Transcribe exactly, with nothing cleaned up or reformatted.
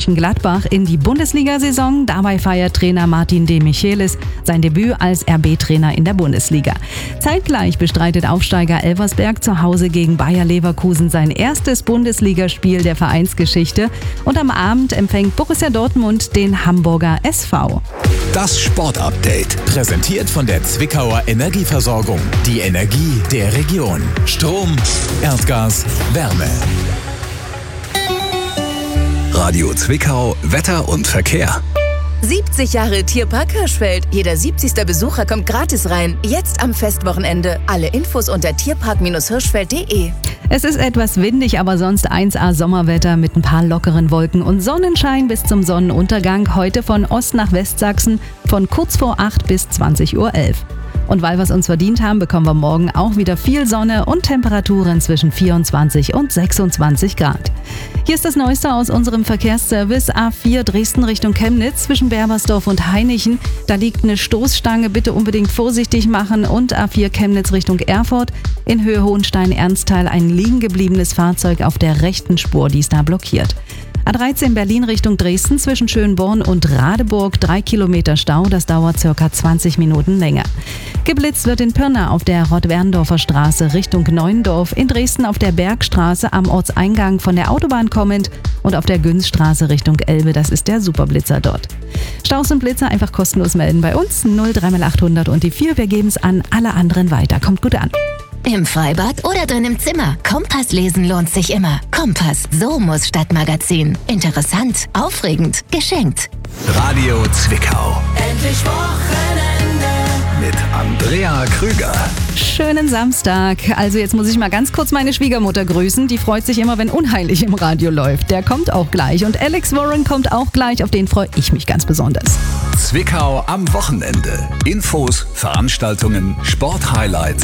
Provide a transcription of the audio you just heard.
Mönchengladbach in die Bundesliga-Saison. Dabei feiert Trainer Martin de Michelis sein Debüt als R B-Trainer in der Bundesliga. Zeitgleich bestreitet Aufsteiger Elversberg zu Hause gegen Bayer Leverkusen sein erstes Bundesligaspiel der Vereinsgeschichte. Und am Abend empfängt Borussia Dortmund den Hamburger S V. Das Sportupdate, präsentiert von der Zwickauer Energieversorgung. Die Energie der Region. Strom, Erdgas, Wärme. Radio Zwickau, Wetter und Verkehr. siebzig Jahre Tierpark Hirschfeld. Jeder siebzigste Besucher kommt gratis rein. Jetzt am Festwochenende. Alle Infos unter tierpark Hirschfeld punkt de. Es ist etwas windig, aber sonst eins A Sommerwetter mit ein paar lockeren Wolken und Sonnenschein bis zum Sonnenuntergang. Heute von Ost nach Westsachsen von kurz vor acht bis zwanzig Uhr elf. Und weil wir es uns verdient haben, bekommen wir morgen auch wieder viel Sonne und Temperaturen zwischen vierundzwanzig und sechsundzwanzig Grad. Hier ist das Neueste aus unserem Verkehrsservice. A vier Dresden Richtung Chemnitz zwischen Berbersdorf und Hainichen. Da liegt eine Stoßstange, bitte unbedingt vorsichtig machen. Und A vier Chemnitz Richtung Erfurt. In Höhe Hohenstein-Ernsthal ein liegen gebliebenes Fahrzeug auf der rechten Spur, die ist da blockiert. A dreizehn Berlin Richtung Dresden zwischen Schönborn und Radeburg, drei Kilometer Stau, das dauert circa zwanzig Minuten länger. Geblitzt wird in Pirna auf der Rottwerndorfer Straße Richtung Neuendorf, in Dresden auf der Bergstraße am Ortseingang von der Autobahn kommend und auf der Günzstraße Richtung Elbe, das ist der Superblitzer dort. Staus und Blitzer einfach kostenlos melden bei uns, null drei mal achthundert und die vier, wir geben es an alle anderen weiter. Kommt gut an. Im Freibad oder drin im Zimmer. Kompass lesen lohnt sich immer. Kompass, so muss Stadtmagazin. Interessant, aufregend, geschenkt. Radio Zwickau. Endlich Wochenende. Mit Andrea Krüger. Schönen Samstag. Also jetzt muss ich mal ganz kurz meine Schwiegermutter grüßen. Die freut sich immer, wenn Unheilig im Radio läuft. Der kommt auch gleich. Und Alex Warren kommt auch gleich. Auf den freue ich mich ganz besonders. Zwickau am Wochenende. Infos, Veranstaltungen, Sporthighlights